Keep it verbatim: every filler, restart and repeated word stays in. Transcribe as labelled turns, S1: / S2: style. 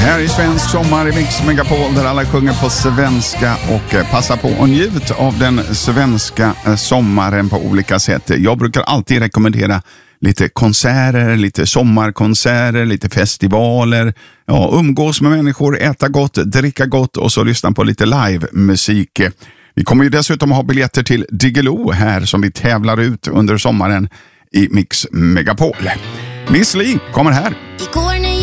S1: Här är svensk sommar i Mix Megapol där alla sjunger på svenska och passar på och njut av den svenska sommaren på olika sätt. Jag brukar alltid rekommendera lite konserter, lite sommarkonserter, lite festivaler. Ja, umgås med människor, äta gott, dricka gott och så lyssna på lite live-musik. Vi kommer ju dessutom ha biljetter till Diggiloo här som vi tävlar ut under sommaren i Mix Megapol. Miss Li kommer här.